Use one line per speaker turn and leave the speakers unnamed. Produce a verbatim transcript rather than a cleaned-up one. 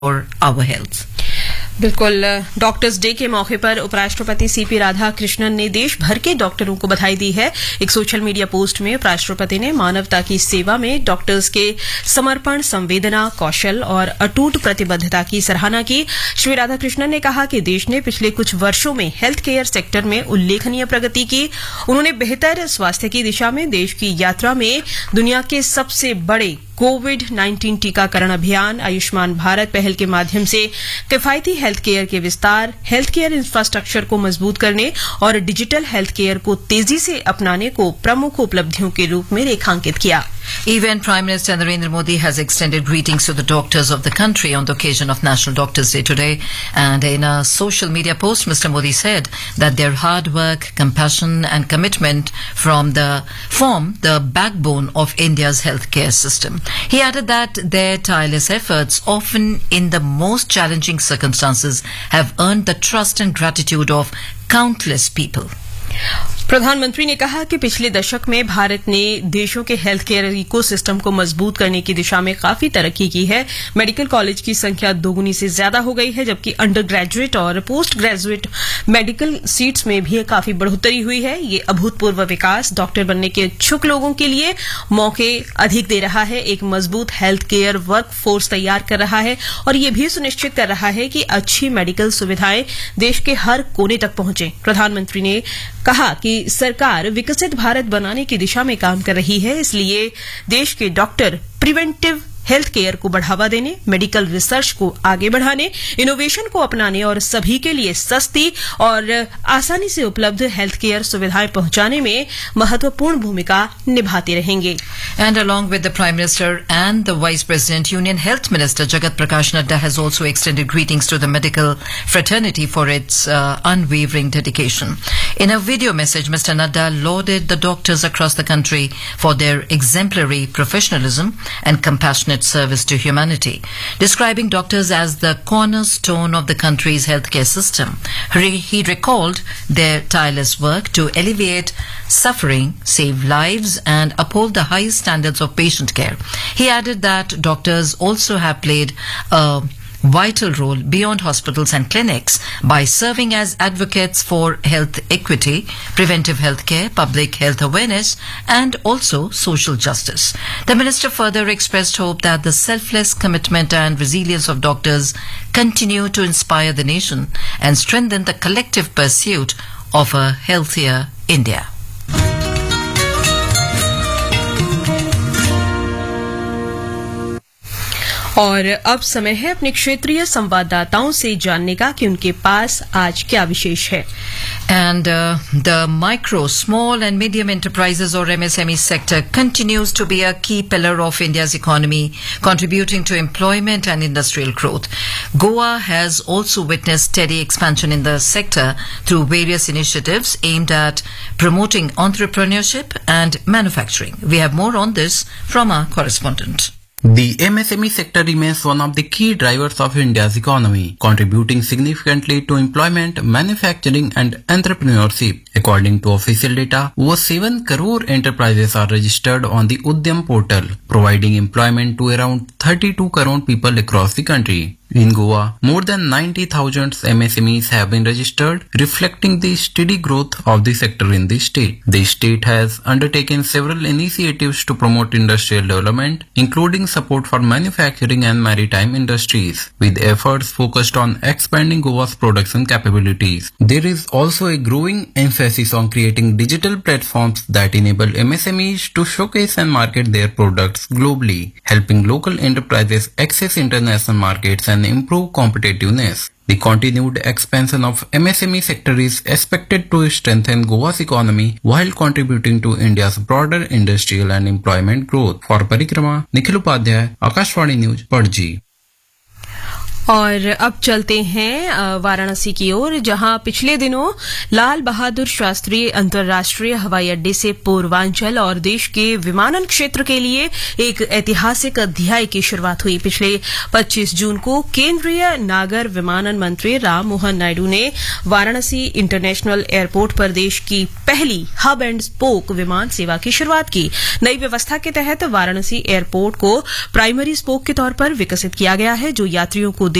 for our health.
बिल्कुल doctors day के मौके पर उपराष्ट्रपति सीपी राधाकृष्णन ने देश भर के डॉक्टरों को बधाई दी है। एक सोशल मीडिया पोस्ट में उपराष्ट्रपति ने मानवता की सेवा में डॉक्टर्स के समर्पण, संवेदना, कौशल और अटूट प्रतिबद्धता की सराहना की। श्री राधाकृष्णन ने कहा कि देश ने पिछले कुछ वर्षों में हेल्थ केयर सेक्टर में उल्लेखनीय प्रगति की। उन्होंने बेहतर स्वास्थ्य की दिशा में देश की यात्रा में दुनिया के सबसे बड़े कोविड नाइन्टीन टीकाकरण अभियान, आयुष्मान भारत पहल के माध्यम से किफायती हेल्थ केयर के विस्तार, हेल्थ केयर इंफ्रास्ट्रक्चर को मजबूत करने और डिजिटल हेल्थ केयर को तेजी से अपनाने को प्रमुख उपलब्धियों के रूप में रेखांकित किया।
Even Prime Minister Narendra Modi has extended greetings to the doctors of the country on the occasion of National Doctors Day today. And in a social media post, Mister Modi said that their hard work, compassion and commitment from the form the backbone of India's healthcare system. He added that their tireless efforts, often in the most challenging circumstances, have earned the trust and gratitude of countless people.
प्रधानमंत्री ने कहा कि पिछले दशक में भारत ने देशों के हेल्थ केयर इकोसिस्टम को मजबूत करने की दिशा में काफी तरक्की की है। मेडिकल कॉलेज की संख्या दोगुनी से ज्यादा हो गई है, जबकि अंडर ग्रेजुएट और पोस्ट ग्रेजुएट मेडिकल सीट्स में भी काफी बढ़ोतरी हुई है। ये अभूतपूर्व विकास डॉक्टर बनने के इच्छुक लोगों के लिए मौके अधिक दे रहा है, एक मजबूत हेल्थ केयर वर्क फोर्स तैयार कर रहा है और ये भी सुनिश्चित कर रहा है कि अच्छी मेडिकल सुविधाएं देश के हर कोने तक पहुंचे। प्रधानमंत्री ने कहा कि सरकार विकसित भारत बनाने की दिशा में काम कर रही है, इसलिए देश के डॉक्टर प्रिवेंटिव हेल्थ केयर को बढ़ावा देने, मेडिकल रिसर्च को आगे बढ़ाने, इनोवेशन को अपनाने और सभी के लिए सस्ती और आसानी से उपलब्ध हेल्थ केयर सुविधाएं पहुंचाने में महत्वपूर्ण भूमिका निभाते रहेंगे।
And along with the Prime Minister and the Vice President, Union Health Minister Jagat Prakash Nadda has also extended greetings to the medical fraternity for its uh, unwavering dedication. In a video message, Mister Nadda lauded the doctors across the country for their exemplary professionalism and compassionate service to humanity, describing doctors as the cornerstone of the country's healthcare system. He recalled their tireless work to alleviate suffering, save lives, and uphold the highest standards of patient care. He added that doctors also have played a vital role beyond hospitals and clinics by serving as advocates for health equity, preventive health care, public health awareness, and also social justice. The minister further expressed hope that the selfless commitment and resilience of doctors continue to inspire the nation and strengthen the collective pursuit of a healthier India.
और अब समय है अपने क्षेत्रीय संवाददाताओं से जानने का कि उनके पास आज क्या विशेष है।
And uh, the micro, small and medium enterprises or M S M E sector continues to be a key pillar of India's economy, contributing to employment and industrial growth. Goa has also witnessed steady expansion in the sector through various initiatives aimed at promoting entrepreneurship and manufacturing. We have more on this from our correspondent.
The M S M E sector remains one of the key drivers of India's economy, contributing significantly to employment, manufacturing and entrepreneurship. According to official data, over seven crore enterprises are registered on the Udyam portal, providing employment to around thirty-two crore people across the country. In Goa, more than ninety thousand M S M Es have been registered, reflecting the steady growth of the sector in the state. The state has undertaken several initiatives to promote industrial development, including support for manufacturing and maritime industries, with efforts focused on expanding Goa's production capabilities. There is also a growing emphasis on creating digital platforms that enable M S M Es to showcase and market their products globally, helping local enterprises access international markets and improve competitiveness. The continued expansion of M S M E sector is expected to strengthen Goa's economy while contributing to India's broader industrial and employment growth. For Parikrama, Nikhil Upadhyay, Akashvani News, Pardji.
और अब चलते हैं वाराणसी की ओर, जहां पिछले दिनों लाल बहादुर शास्त्री अंतर्राष्ट्रीय हवाई अड्डे से पूर्वांचल और देश के विमानन क्षेत्र के लिए एक ऐतिहासिक अध्याय की शुरुआत हुई। पिछले पच्चीस जून को केंद्रीय नागर विमानन मंत्री राम मोहन नायडू ने वाराणसी इंटरनेशनल एयरपोर्ट पर देश की पहली हब एंड स्पोक विमान सेवा की शुरुआत की। नई व्यवस्था के तहत वाराणसी एयरपोर्ट को प्राइमरी स्पोक के तौर पर विकसित किया गया है, जो यात्रियों को